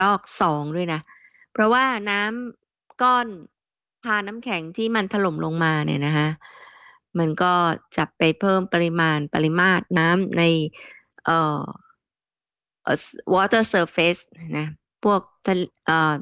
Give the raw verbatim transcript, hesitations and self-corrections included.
รอก สอง ด้วยนะ เพราะว่าน้ำก้อนทานน้ำแข็งที่มันถล่มลงมาเนี่ยนะคะ มันก็จะไปเพิ่มปริมาณ ปริมาตรน้ำใน เอ่อ เอ่อ s water surface นะ พวกทะ เอ่อ